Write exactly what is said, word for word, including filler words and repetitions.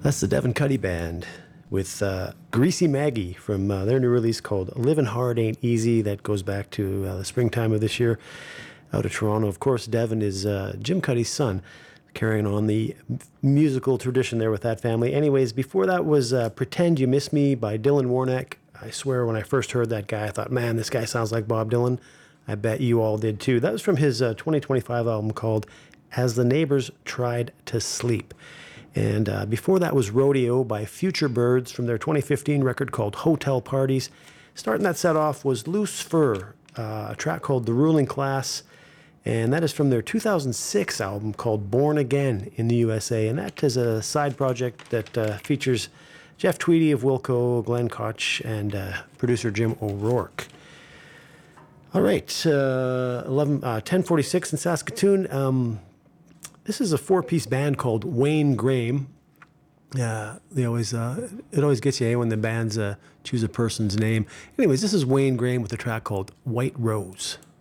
That's the Devin Cuddy Band with uh, Greasy Maggie from uh, their new release called Living Hard Ain't Easy. That goes back to uh, the springtime of this year out of Toronto. Of course, Devin is uh, Jim Cuddy's son, carrying on the musical tradition there with that family. Anyways, before that was uh, Pretend You Miss Me by Dylan Warnack. I swear when I first heard that guy, I thought, man, this guy sounds like Bob Dylan. I bet you all did too. That was from his uh, twenty twenty-five album called As the Neighbors Tried to Sleep. And uh, before that was Rodeo by Future Birds from their twenty fifteen record called Hotel Parties. Starting that set off was Loose Fur, uh, a track called The Ruling Class, and that is from their two thousand six album called Born Again in the U S A. And that is a side project that uh, features Jeff Tweedy of Wilco, Glenn Koch, and uh, producer Jim O'Rourke. All right, uh, eleven, uh, ten forty-six in Saskatoon. Um, This is a four-piece band called Wayne Graham. Uh, they always uh, it always gets you eh, when the bands uh, choose a person's name. Anyways, this is Wayne Graham with a track called White Rose.